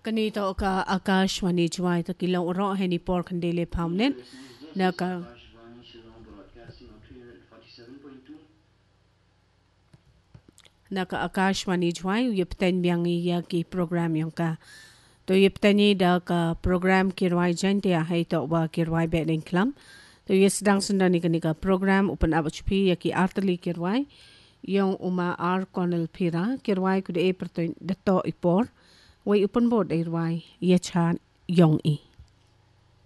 Kanito ka Akashwani Jwai to Kilong Ro Henny Pork and Daily Poundin. Naka Akashwani Jwai, Yipten Biangi Yaki program Yonka. To Yiptani da ka program Kirwai Jantia Haito wa Kirwai Betting Club. To yes Dangsundani Kanika program open up HP Yaki Artali Kirwai. Yung Uma R. Cornel Pira, Kirwai could a pertain the to ipor. Way open board ay yachan yong i.